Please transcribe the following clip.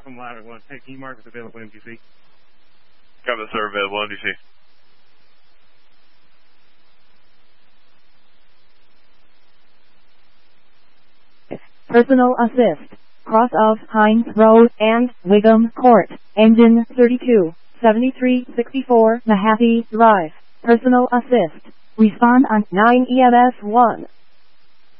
from Ladder 1. Hey, can you mark us available MTC? Copy, sir. Available MTC. Personal assist. Cross of Hines Road and Wiggum Court. Engine 32, 7364 Mahaffey Drive. Personal assist. Respond on 9 EMS 1.